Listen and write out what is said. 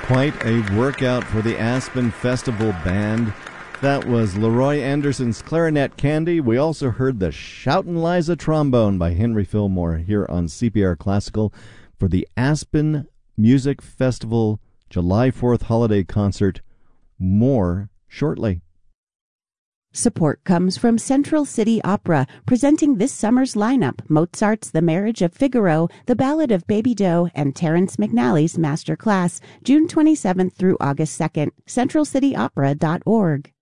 Quite a workout for the Aspen Festival Band. That was Leroy Anderson's clarinet Candy. We also heard the Shoutin' Liza trombone by Henry Fillmore here on CPR Classical for the Aspen Music Festival July 4th holiday concert. More shortly. Support comes from Central City Opera, presenting this summer's lineup: Mozart's The Marriage of Figaro, The Ballad of Baby Doe, and Terrence McNally's Master Class, June 27th through August 2nd. CentralCityOpera.org.